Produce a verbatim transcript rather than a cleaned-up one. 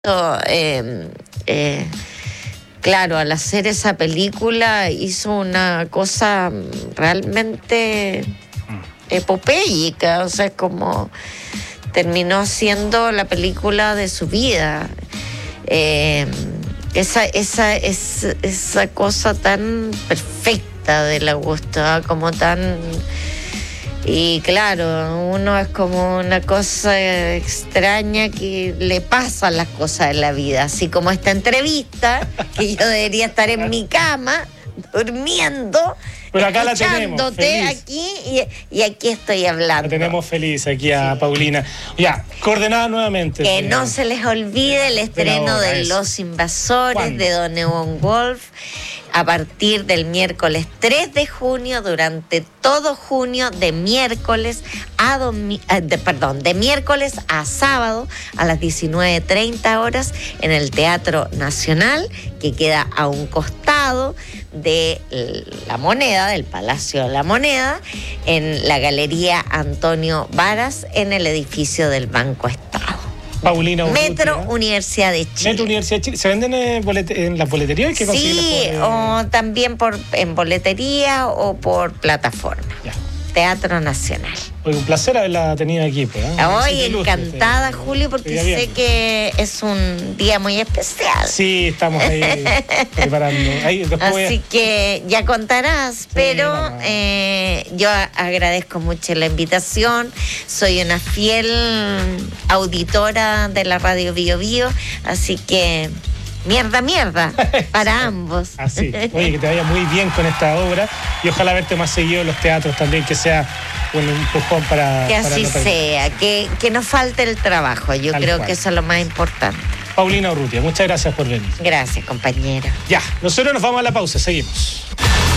Eh, eh, claro, al hacer esa película hizo una cosa realmente epopéica, o sea, como terminó siendo la película de su vida. Eh, esa, esa, esa, esa cosa tan perfecta del Augusto, ¿eh? Como tan... Y claro, uno es como una cosa extraña que le pasan las cosas en la vida, así como esta entrevista, que yo debería estar en mi cama, durmiendo, pero acá la tenemos feliz. Aquí y, y aquí estoy hablando. La tenemos feliz aquí a sí. Paulina. Ya, coordenada nuevamente. Que no se les olvide el estreno de, de Los Invasores, ¿cuándo? De Don Ewan Wolf, a partir del miércoles tres de junio, durante todo junio, de miércoles a domi- de, perdón, de miércoles a sábado a las diecinueve treinta horas en el Teatro Nacional, que queda a un costado de la Moneda, del Palacio de la Moneda, en la Galería Antonio Varas, en el edificio del Banco Estado. Paulina Urrutia. Metro Universidad de Chile. Metro Universidad de Chile. ¿Se venden en, bolet- en las boleterías? ¿Qué sí, por, eh... o también por, en boletería o por plataforma. Ya. Teatro Nacional. Oye, un placer haberla tenido aquí. Pues, ¿eh? Hoy encantada, usted, Julio, porque sé bien. Que es un día muy especial. Sí, estamos ahí preparando. Ahí, Así a... que ya contarás, sí, pero no, no. Eh, yo agradezco mucho la invitación. Soy una fiel auditora de la radio Bio Bio, así que... Mierda, mierda, para ambos. Así. Oye, que te vaya muy bien con esta obra y ojalá verte más seguido en los teatros también, que sea un empujón para... Que para así sea, que, que no falte el trabajo. Yo Tal creo cual. Que eso es lo más importante. Paulina Urrutia, muchas gracias por venir. Gracias, compañera. Ya, nosotros nos vamos a la pausa, seguimos.